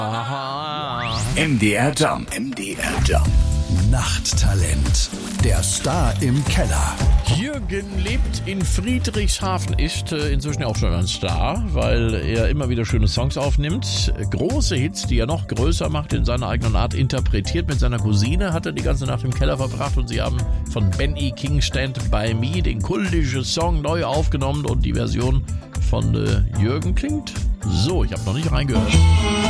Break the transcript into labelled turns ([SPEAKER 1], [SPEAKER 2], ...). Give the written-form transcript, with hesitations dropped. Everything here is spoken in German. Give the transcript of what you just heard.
[SPEAKER 1] Aha.
[SPEAKER 2] MDR Jump. Nachttalent. Der Star im Keller.
[SPEAKER 1] Jürgen lebt in Friedrichshafen, ist inzwischen auch schon ein Star, weil er immer wieder schöne Songs aufnimmt. Große Hits, die er noch größer macht, in seiner eigenen Art interpretiert. Mit seiner Cousine hat er die ganze Nacht im Keller verbracht und sie haben von Benny King Stand By Me den kultischen Song neu aufgenommen und die Version von Jürgen klingt so. Ich habe noch nicht reingehört.